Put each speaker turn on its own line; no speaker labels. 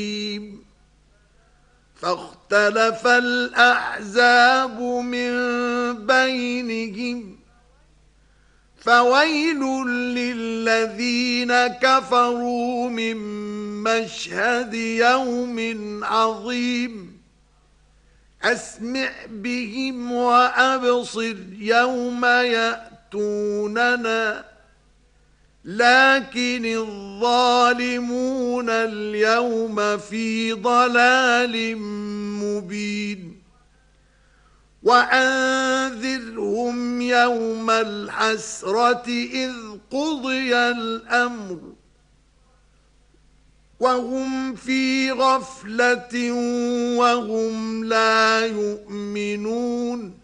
فاختلف الأحزاب من بينهم فويل للذين كفروا من مشهد يوم عظيم أسمع بهم وأبصر يوم يأتوننا لكن الظالمون اليوم في ضلال مبين وأنذرهم يوم الحسرة إذ قضي الأمر وهم في غفلة وهم لا يؤمنون